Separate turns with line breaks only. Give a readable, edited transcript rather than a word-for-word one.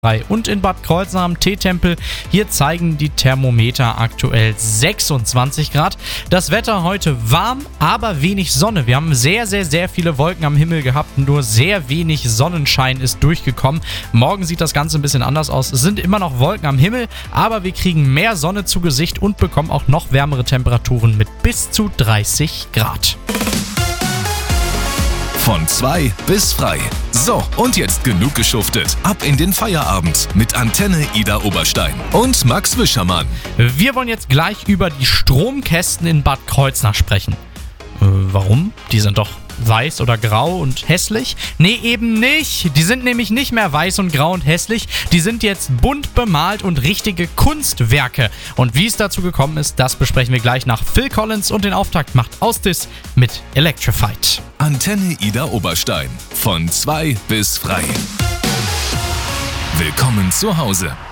Und in Bad Kreuznach am Teetempel, hier zeigen die Thermometer aktuell 26 Grad. Das Wetter heute warm, aber wenig Sonne. Wir haben sehr viele Wolken am Himmel gehabt, nur sehr wenig Sonnenschein ist durchgekommen. Morgen sieht das Ganze ein bisschen anders aus. Es sind immer noch Wolken am Himmel, aber wir kriegen mehr Sonne zu Gesicht und bekommen auch noch wärmere Temperaturen mit bis zu 30 Grad.
Von 2 bis frei. So, und jetzt genug geschuftet. Ab in den Feierabend mit Antenne Ida Oberstein und Max Wischermann.
Wir wollen jetzt gleich über die Stromkästen in Bad Kreuznach sprechen. Warum? Die sind doch weiß oder grau und hässlich? Nee, eben nicht. Die sind nämlich nicht mehr weiß und grau und hässlich. Die sind jetzt bunt bemalt und richtige Kunstwerke. Und wie es dazu gekommen ist, das besprechen wir gleich nach Phil Collins und den Auftakt macht Ausdis mit Electrified.
Antenne Ida Oberstein. Von 2 bis frei. Willkommen zu Hause.